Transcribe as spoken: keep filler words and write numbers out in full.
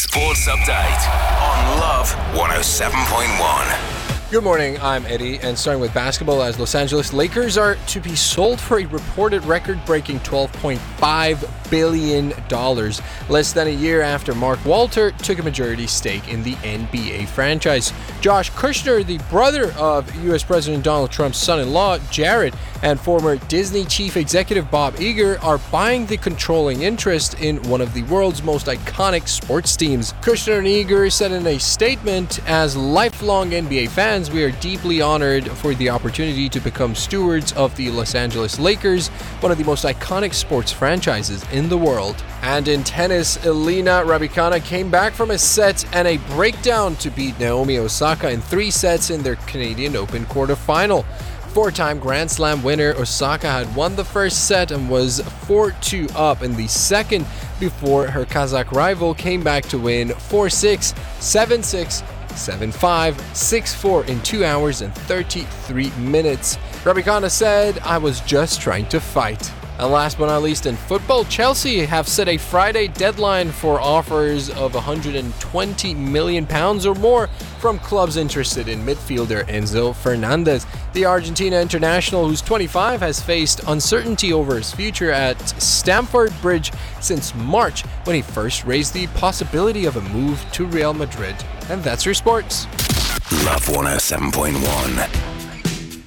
Sports Update on Love one oh seven point one. Good morning, I'm Eddie, and starting with basketball, as Los Angeles Lakers are to be sold for a reported record-breaking twelve point five billion dollars, less than a year after Mark Walter took a majority stake in the N B A franchise. Josh Kushner, the brother of U S President Donald Trump's son-in-law, Jared, and former Disney chief executive Bob Iger are buying the controlling interest in one of the world's most iconic sports teams. Kushner and Iger said in a statement, "As lifelong N B A fans, we are deeply honored for the opportunity to become stewards of the Los Angeles Lakers, one of the most iconic sports franchises in the world." And in tennis, Elena Rybakina came back from a set and a breakdown to beat Naomi Osaka in three sets in their Canadian Open quarterfinal. Four-time Grand Slam winner Osaka had won the first set and was four two up in the second before her Kazakh rival came back to win four six, seven six, seven five, six four in two hours and thirty-three minutes. Rybakina said, "I was just trying to fight." And last but not least, in football, Chelsea have set a Friday deadline for offers of one hundred twenty million pounds or more from clubs interested in midfielder Enzo Fernandez. The Argentina international, who's twenty-five, has faced uncertainty over his future at Stamford Bridge since March, when he first raised the possibility of a move to Real Madrid. And that's your sports. Love one oh seven point one.